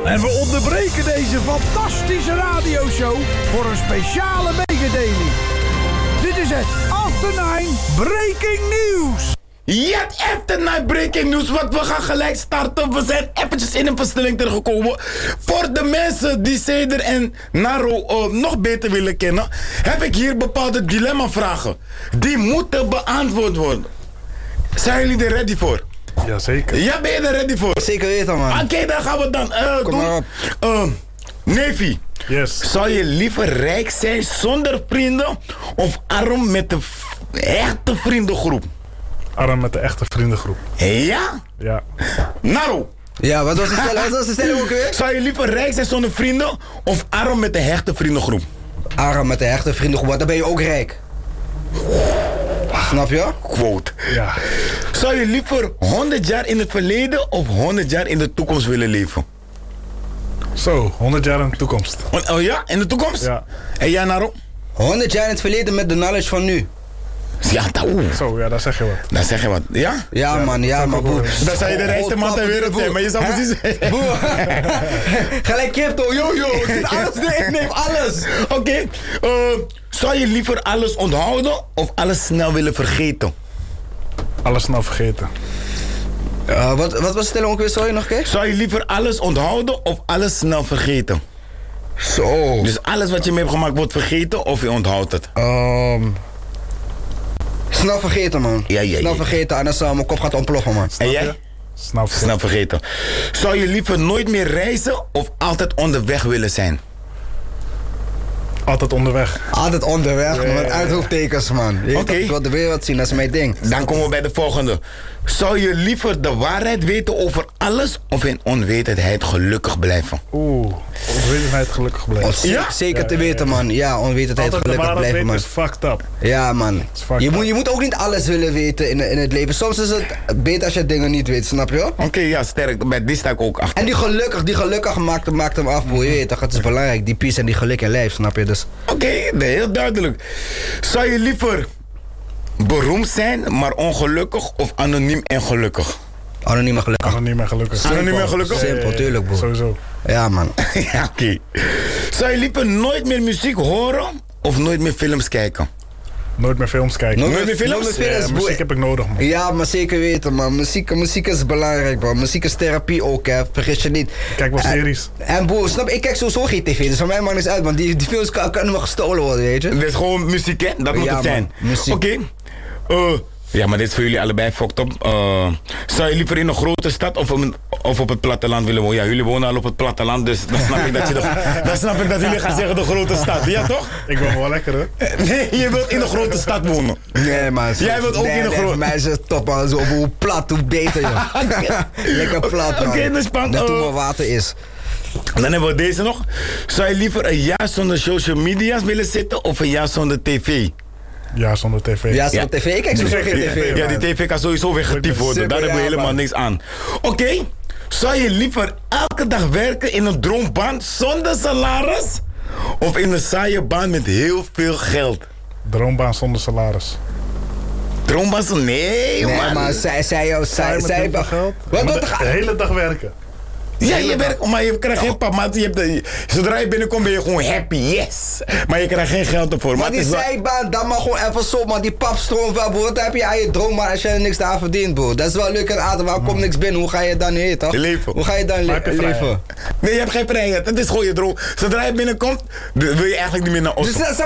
En we onderbreken deze fantastische radioshow voor een speciale mededeling. Dit is het After 9 Breaking News. Ja, After 9 Breaking News, want we gaan gelijk starten. We zijn eventjes in een versnelling teruggekomen. Voor de mensen die Ceder en Naro nog beter willen kennen, heb ik hier bepaalde dilemma-vragen. Die moeten beantwoord worden. Zijn jullie er ready voor? Jazeker. Ja, ben je er ready voor? Zeker weten, man. Oké, dan gaan we dan Kom maar op. Neefie, Yes. zou je liever rijk zijn zonder vrienden of arm met een echte vriendengroep? Arm met de echte vriendengroep. Ja? Ja. Naro, Ja, wat was de stelling ook weer? zou je liever rijk zijn zonder vrienden of arm met een hechte vriendengroep? Arm met de echte vriendengroep, want dan ben je ook rijk. Snap je? Quote. Ja. Zou je liever 100 jaar in het verleden of 100 jaar in de toekomst willen leven? Zo, 100 jaar in de toekomst. Oh ja, in de toekomst? Ja. En jij, Naro? 100 jaar in het verleden met de knowledge van nu. Ja, Zo, ja, daar zeg je wat. dan zeg je wat. Ja? Ja, man, ja, maar boer. Dan zou je de rijkste man ter wereld zijn, maar je zou precies zeggen. Boer. Gelijk crypto, yo, ik zit alles, ik neem alles. Oké, zou je liever alles onthouden of alles snel willen vergeten? Alles snel vergeten. Wat was de stelling ook weer, sorry, nog een keer? Zou je liever alles onthouden of alles snel vergeten? Zo. Dus alles wat je mee hebt gemaakt wordt vergeten of je onthoudt het? Snel vergeten, man. Ja. Snel vergeten, anders mijn kop gaat ontploffen, man. En jij? Snel vergeten. Snel vergeten. Zou je liever nooit meer reizen of altijd onderweg willen zijn? Altijd onderweg. Altijd onderweg, man, met uitroeptekens, man. Je Oké. ik wil de wereld zien, dat is mijn ding. Dan komen we bij de volgende. Zou je liever de waarheid weten over alles of in onwetendheid gelukkig blijven? Onwetendheid gelukkig blijven. Ja? Zeker te weten, man. Ja, onwetendheid Altijd de gelukkig waarheid blijven, weten man. is fucked up. Ja, man. fucked Je moet ook niet alles willen weten in het leven. Soms is het beter als je dingen niet weet, snap je? Oké, ja, sterk. Bij die sta ik ook achter. En die gelukkig maakt hem af, broer. Je weet toch, het is belangrijk. Die peace en die geluk in lijf, snap je? Dus. Oké, nee, heel duidelijk. Zou je liever beroemd zijn, maar ongelukkig of anoniem en gelukkig? Anoniem en gelukkig. Anoniem en gelukkig. Anoniem en gelukkig? Simpel, tuurlijk, broer. Sowieso. Ja, man. Ja, oké. Zou je liever nooit meer muziek horen of nooit meer films kijken? Nooit meer films kijken. Nooit meer films? Nooit meer films, Ja, broer. muziek heb ik nodig, man. Ja, maar zeker weten, man. Muziek is belangrijk, man. Muziek is therapie ook, hè. Vergis je niet. Kijk wel series. En broer, snap je, ik kijk sowieso geen tv, dus van mij maakt niks uit, want die films kunnen wel gestolen worden, weet je. Dit is gewoon muziek, hè? Dat moet Ja, het zijn. man, muziek. Oké. Ja, maar dit is voor jullie allebei fucked up. Zou je liever in een grote stad of op het platteland willen wonen? Ja, jullie wonen al op het platteland, dus dan snap ik dat jullie gaan zeggen de grote stad. Ja, toch? Ik ben wel lekker, hè? Nee, je wilt in een grote stad wonen. Nee, man. Jij wilt ook in een grote... Voor mij is het top, man. Zo, hoe plat, hoe beter, joh. Lekker plat, man. Oké, dus spannend. Net hoe maar water is. En dan hebben we deze nog. Zou je liever een jaar zonder social media's willen zitten of een jaar zonder tv? Ja, zonder tv. Ja, zo'n tv. Ik kijk sowieso geen tv, Ja, man. die tv kan sowieso weer getiefd worden. Simpel, Daar hebben we ja, helemaal man. niks aan. Oké, zou je liever elke dag werken in een droombaan zonder salaris? Of in een saaie baan met heel veel geld? Droombaan zonder salaris. Droombaan zonder... Nee, Nee, man. maar zij... Met heel veel geld. Wat Maar doet de hele dag werken. Ja, je werkt, maar je krijgt geen pap. Maar zodra je binnenkomt ben je gewoon happy, yes. Maar je krijgt geen geld ervoor. Maar het die is wel- zijbaan, dat mag gewoon even zo, man. Die pap stroomt wel, broer. Wat heb je aan je droombaan als je er niks aan verdient, broer? Dat is wel leuk en aardig, maar er komt niks binnen. Hoe ga je dan heen, toch? Leven. Hoe ga je dan Maar heb je leven? vrijheid? Nee, je hebt geen vrijheid. Het is gewoon je droom. Zodra je binnenkomt, wil je eigenlijk niet meer naar Oslo. Dus